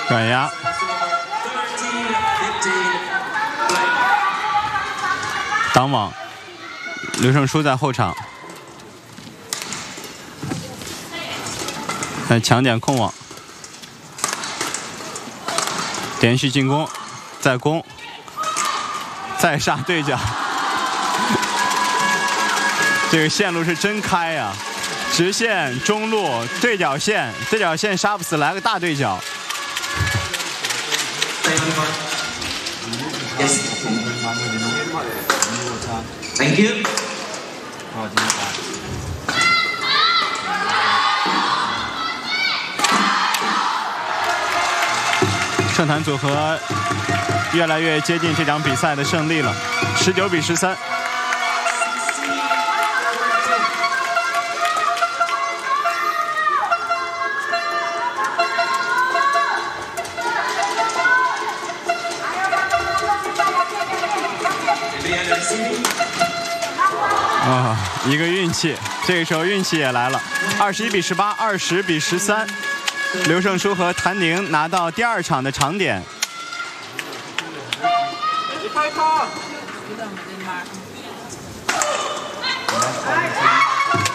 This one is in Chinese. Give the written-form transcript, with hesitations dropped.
软压。挡网，刘胜书在后场。抢点控网，连续进攻，再攻，再杀对角。这个线路是真开呀！直线、中路、对角线，对角线杀不死，来个大对角。 Thank you。 盛坛组合越来越接近这场比赛的胜利了，19比13。一个运气，这个时候运气也来了，21比18 ，20比13。刘胜书和谭宁拿到第2场的长点。